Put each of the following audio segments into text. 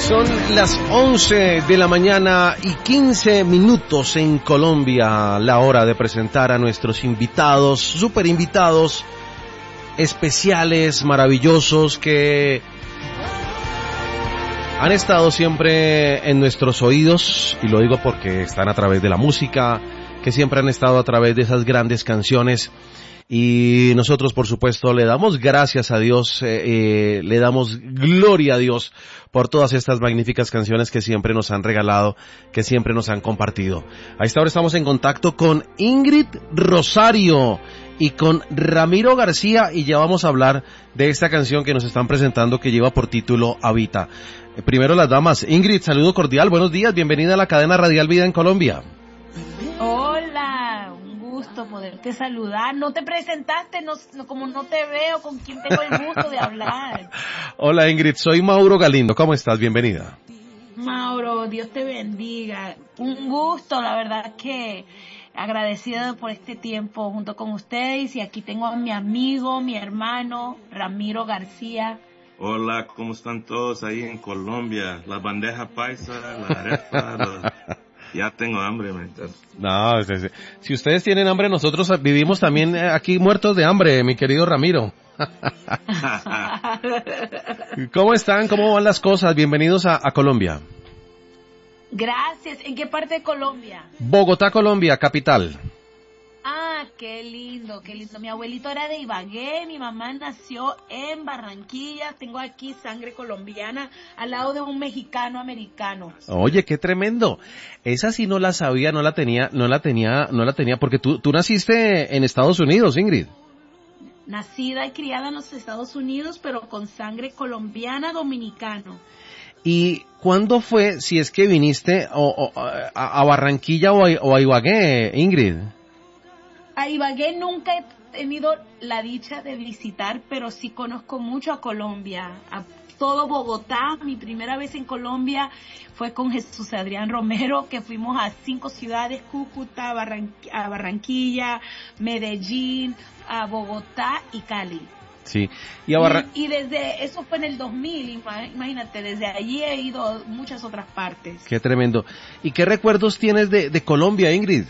Son las 11 de la mañana y 15 minutos en Colombia, la hora de presentar a nuestros invitados, super invitados, especiales, maravillosos, que han estado siempre en nuestros oídos, y lo digo porque están a través de la música, que siempre han estado a través de esas grandes canciones. Y nosotros, por supuesto, le damos gracias a Dios, le damos gloria a Dios por todas estas magníficas canciones que siempre nos han regalado, que siempre nos han compartido. A esta hora estamos en contacto con Ingrid Rosario y con Ramiro García, y ya vamos a hablar de esta canción que nos están presentando, que lleva por título Habita. Primero las damas. Ingrid, saludo cordial, buenos días, bienvenida a la cadena radial Vida en Colombia. Hola, un gusto poderte saludar. No te presentaste, como no te veo, con quién tengo el gusto de hablar. Hola Ingrid, soy Mauro Galindo, ¿cómo estás? Bienvenida. Mauro, Dios te bendiga. Un gusto, la verdad que agradecida por este tiempo junto con ustedes. Y aquí tengo a mi amigo, mi hermano, Ramiro García. Hola, ¿cómo están todos ahí en Colombia? La bandeja paisa, la arepa, Ya tengo hambre, man. No, si ustedes tienen hambre, nosotros vivimos también aquí muertos de hambre, mi querido Ramiro. ¿Cómo están? ¿Cómo van las cosas? Bienvenidos a Colombia. Gracias. ¿En qué parte de Colombia? Bogotá, Colombia, capital. Ah, qué lindo, qué lindo. Mi abuelito era de Ibagué, mi mamá nació en Barranquilla, tengo aquí sangre colombiana al lado de un mexicano americano. Oye, qué tremendo. Esa sí no la sabía, no la tenía, porque tú naciste en Estados Unidos, Ingrid. Nacida y criada en los Estados Unidos, pero con sangre colombiana dominicano. ¿Y cuándo fue, si es que viniste a Barranquilla o a Ibagué, Ingrid? A Ibagué nunca he tenido la dicha de visitar, pero sí conozco mucho a Colombia, a todo Bogotá. Mi primera vez en Colombia fue con Jesús Adrián Romero, que fuimos a 5 ciudades, Cúcuta, a Barranquilla, Medellín, a Bogotá y Cali. Sí. Y desde eso fue en el 2000, imagínate, desde allí he ido a muchas otras partes. Qué tremendo. ¿Y qué recuerdos tienes de Colombia, Ingrid?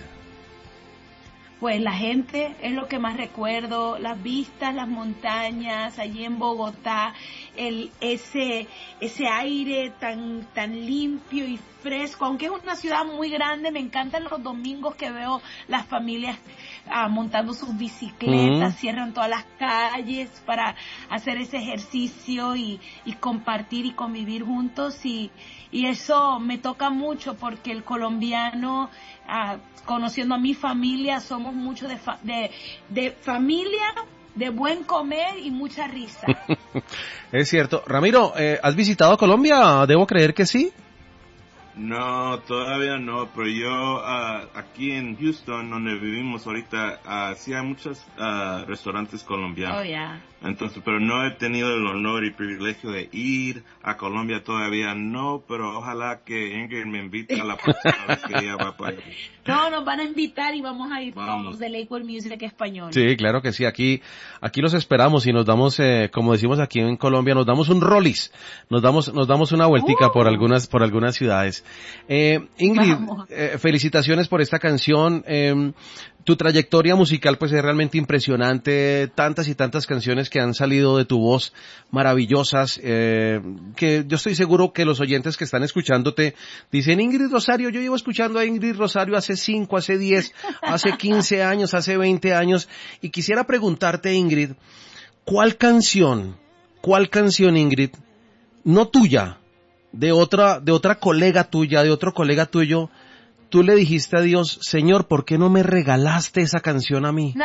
Pues la gente es lo que más recuerdo, las vistas, las montañas, allí en Bogotá, ese aire tan limpio y fresco, aunque es una ciudad muy grande. Me encantan los domingos que veo las familias montando sus bicicletas, cierran todas las calles para hacer ese ejercicio y compartir y convivir juntos, y eso me toca mucho porque el colombiano, conociendo a mi familia, somos mucho de familia, de buen comer y mucha risa. Es cierto. Ramiro, ¿has visitado Colombia? Debo creer que sí. No, todavía no, pero yo aquí en Houston, donde vivimos ahorita, sí hay muchos restaurantes colombianos. Oh, yeah. Entonces, pero no he tenido el honor y privilegio de ir a Colombia todavía, no, pero ojalá que Ingrid me invite a la próxima vez que ella va para allá. No, nos van a invitar y vamos a ir Vamos. todos de Lakewood Music Español. Sí, claro que sí, aquí los esperamos y nos damos, como decimos aquí en Colombia, nos damos un rolis, nos damos una vueltica por algunas ciudades. Ingrid, felicitaciones por esta canción. Tu trayectoria musical pues es realmente impresionante, tantas y tantas canciones que han salido de tu voz, maravillosas, que yo estoy seguro que los oyentes que están escuchándote dicen: Ingrid Rosario, yo llevo escuchando a Ingrid Rosario hace 5, hace 10, hace 15 años, hace 20 años, y quisiera preguntarte, Ingrid, ¿cuál canción, Ingrid, no tuya, de otra colega tuya, de otro colega tuyo, tú le dijiste a Dios: Señor, ¿por qué no me regalaste esa canción a mí?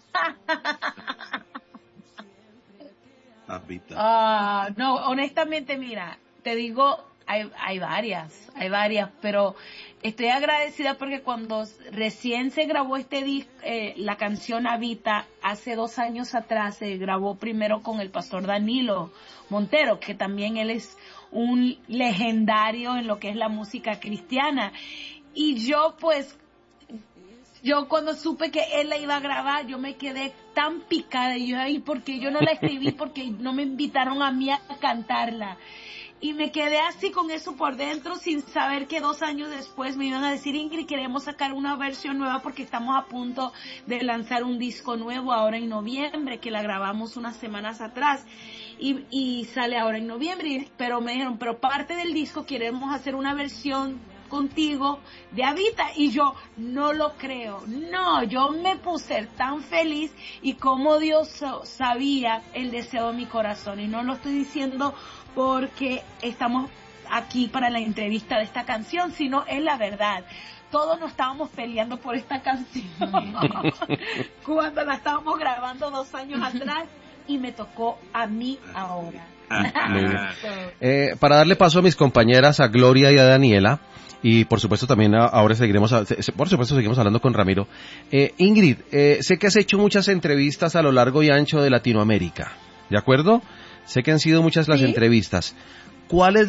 No, honestamente, mira, te digo, hay varias, pero estoy agradecida porque cuando recién se grabó este disco, la canción Habita, hace 2 años atrás, se grabó primero con el pastor Danilo Montero, que también él es un legendario en lo que es la música cristiana. Y yo cuando supe que él la iba a grabar, yo me quedé tan picada. Y yo, ay, ¿por qué yo no la escribí? Porque no me invitaron a mí a cantarla. Y me quedé así con eso por dentro, sin saber que 2 años después me iban a decir, Ingrid, queremos sacar una versión nueva porque estamos a punto de lanzar un disco nuevo ahora en noviembre, que la grabamos unas semanas atrás. Y sale ahora en noviembre, pero me dijeron, pero parte del disco queremos hacer una versión contigo de Habita, y yo no lo creo, no, yo me puse tan feliz, y como Dios sabía el deseo de mi corazón, y no lo estoy diciendo porque estamos aquí para la entrevista de esta canción, sino es la verdad. Todos nos estábamos peleando por esta canción cuando la estábamos grabando 2 años atrás, y me tocó a mí ahora. Para darle paso a mis compañeras, a Gloria y a Daniela, y por supuesto también ahora seguimos hablando con Ramiro. Ingrid, sé que has hecho muchas entrevistas a lo largo y ancho de Latinoamérica, ¿de acuerdo? Sé que han sido muchas las entrevistas. ¿Cuál es